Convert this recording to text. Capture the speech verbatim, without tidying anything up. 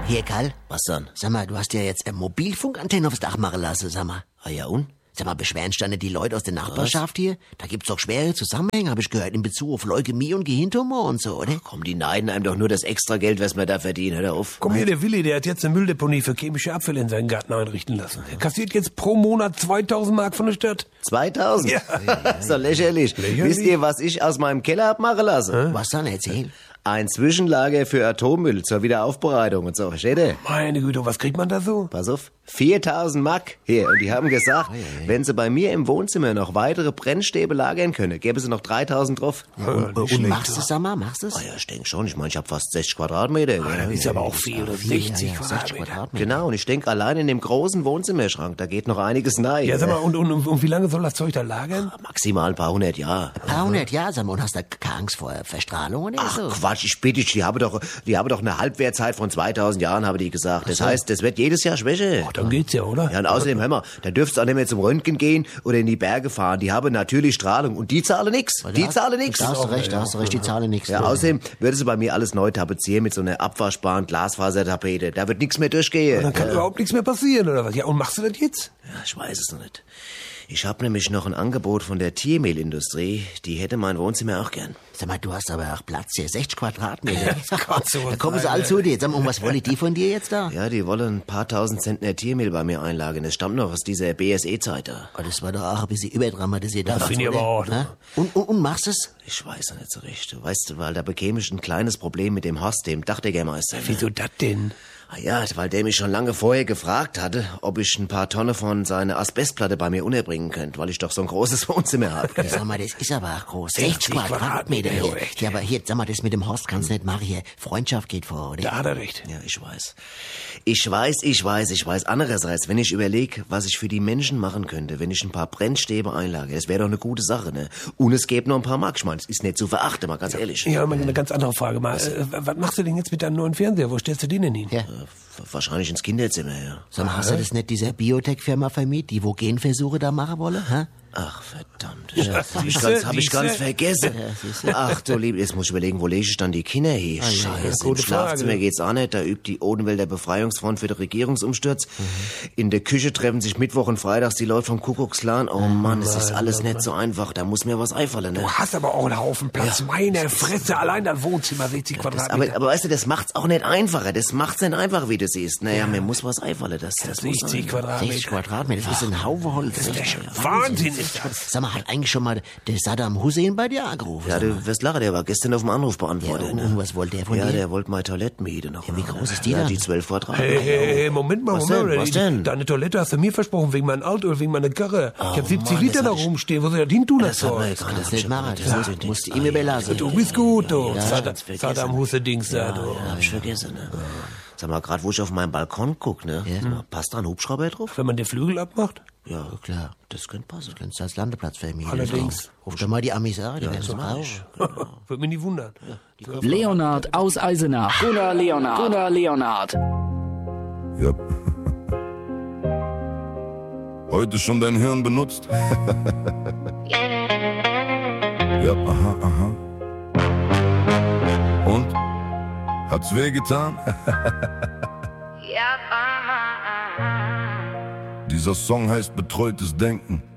Hier, Karl. Was dann? Sag mal, du hast ja jetzt eine Mobilfunkantenne aufs Dach machen lassen, sag mal. Ah ja, und? Sag mal, beschweren standen die Leute aus der Nachbarschaft hier? Da gibt's doch schwere Zusammenhänge, habe ich gehört, in Bezug auf Leukämie und Gehirntumor und so, oder? Komm, die neiden einem doch nur das Extrageld, was wir da verdienen. Hör auf. Komm hier, der Willi, der hat jetzt eine Mülldeponie für chemische Abfälle in seinen Garten einrichten lassen. Der kassiert jetzt pro Monat zweitausend Mark von der Stadt. zweitausend? Ja. Ist doch lächerlich. Lächerlich? Wisst ihr, was ich aus meinem Keller hab machen lassen? Was dann, erzähl? Ein Zwischenlager für Atommüll zur Wiederaufbereitung und so. Versteht ihr? Meine Güte, was kriegt man da so? Pass auf, viertausend Mark. Hier, und die haben gesagt, wenn sie bei mir im Wohnzimmer noch weitere Brennstäbe lagern können, gäbe sie noch dreitausend drauf. Und, und machst du es, sag mal, machst du es? Ah ja, ich denke schon. Ich meine, ich habe fast sechzig Quadratmeter. Das gell? ist aber auch viel, oder sechzig Quadratmeter. Quadratmeter. Genau, und ich denke, allein in dem großen Wohnzimmerschrank, da geht noch einiges rein. Ja, sag mal, und, und, und wie lange soll das Zeug da lagern? Maximal ein paar hundert Jahre. Ein paar hundert Jahre, sag mal, und hast da keine Angst vor Verstrahlung oder Ach so? Quatsch, ich bitte dich, die haben doch, die haben doch eine Halbwertzeit von zweitausend Jahren, habe die gesagt. Das heißt, das wird jedes Jahr schwächer. Ach, dann geht's ja, oder? Ja, und außerdem, hör mal, da dürftest du auch nicht mehr zum Röntgen gehen oder in die Berge fahren. Die haben natürlich Strahlung und die zahlen nix. Die zahlen nix. Da hast du recht, da hast du recht, die zahlen nichts. Ja, außerdem würdest du bei mir alles neu tapezieren mit so einer abwaschbaren Glasfasertapete. Da wird nichts mehr durchgehen. Dann kann ja. überhaupt nichts mehr passieren, oder was? Ja, und machst du das jetzt? Ja, ich weiß es noch nicht. Ich habe nämlich noch ein Angebot von der Tiermehlindustrie. Die hätte mein Wohnzimmer auch gern. Sag mal, du hast aber auch Platz hier, sechzig Quadratmeter. Gott, so Da kommen sie sein, alle zu dir. Sag mal, und was wollen die von dir jetzt da? Ja, die wollen ein paar tausend Zentner Tiermehl bei mir einlagern. Das stammt noch aus dieser B S E-Zeit da. Oh, das war doch auch ein bisschen überdramatisiert. Das finde ich aber auch. Und, und, und machst es? Ich weiß noch nicht so recht. Du weißt, weil da bekäme ich ein kleines Problem mit dem Horst, dem Dachdeckermeister. ne? Wieso das denn? Ah ja, weil der mich schon lange vorher gefragt hatte, ob ich ein paar Tonnen von seiner Asbestplatte bei mir unterbringen könnte, weil ich doch so ein großes Wohnzimmer habe. Ja, sag mal, das ist aber auch groß. sechzig sechzig Quadratmeter. Quadratmeter, Hier. echt. Ja, aber hier, sag mal, das mit dem Horst kannst du nicht machen hier. Freundschaft geht vor, oder? Da hat er recht. Ja, ich weiß. Ich weiß, ich weiß, ich weiß. Andererseits, wenn ich überlege, was ich für die Menschen machen könnte, wenn ich ein paar Brennstäbe einlage, das wäre doch eine gute Sache, ne? Und es gäbe noch ein paar Mark. Ich meine, das ist nicht zu verachten, mal ganz ehrlich. Ja, mal eine ganz andere Frage mal. Äh, was machst du denn jetzt mit deinem neuen Fernseher? Wo stellst du den denn hin? Ja. Äh, Wahrscheinlich ins Kinderzimmer, ja. Sag mal, hast du das nicht dieser Biotech-Firma vermietet, die wo Genversuche da machen wollen? Hä? Ach, verdammt. Das hab ich siehste, ganz, hab ich siehste. ganz vergessen. Ach du Liebe, jetzt muss ich überlegen, wo lege ich dann die Kinder hier? Scheiße, im gute Schlafzimmer Frage. geht's auch nicht. Da übt die Odenwälder Befreiungsfront für den Regierungsumsturz. In der Küche treffen sich Mittwoch und Freitags die Leute vom Kuckucksklan. Oh Mann, es ist alles nicht so einfach. Da muss mir was einfallen, ne? Du hast aber auch einen Haufen Platz. Meine Fresse, allein das Wohnzimmer, sechzig Das, Quadratmeter. aber, aber weißt du, das macht's auch nicht einfacher. Das macht's nicht einfacher, wie du siehst. Naja, mir muss was einfallen. Das, das muss sechzig sein. Quadratmeter. sechzig Quadratmeter, das ist ein Haufen Holz. Das ist der Wahnsinn, ist das. Sag mal, hat eigentlich schon mal der Saddam Hussein bei dir angerufen? Ja, sag mal? du wirst lachen, der war gestern auf dem Anruf Ja, beantwortet. und, ne? und was wollte der von Ja, dir? der wollte meine Toilettenmiete noch. Ja, wie groß ist die Ja, dann? die zwölf Quadratmeter. Hey, hey, hey, Moment mal, Was Moment denn? mal. Was denn? Deine Toilette hast du mir versprochen, wegen meinem Auto, wegen meiner Karre. ich hab siebzig Mann, Liter das da hab ich- rumstehen. Wo soll ich das hin tun, das Das hat man Zeug? ja Kann das hab nicht ich machen, aber- das ja, musst, ja, musst du ja, ihm überlassen. Du bist gut, du. ja, Saddam, ganz vergessen. Saddam Hussein-Dings da, du. Ja, hab ich vergessen, ne? Sag mal, gerade wo ich auf meinen Balkon guck, ne? Sag mal, passt da ein Hubschrauber drauf? Wenn man den Flügel abmacht? Ja, Klar, das könnte passen. kannst du als Landeplatz vermieten. Allerdings. Ruf doch mal die Amis an, die werden es brauchen. Würde mich nicht wundern. Leonhard aus Eisenach. Gunnar Leonhard. Gunnar Leonhard. Ja. Heute schon dein Hirn benutzt? Ja, aha, aha. Und? Hat's wehgetan? Dieser Song heißt Betreutes Denken.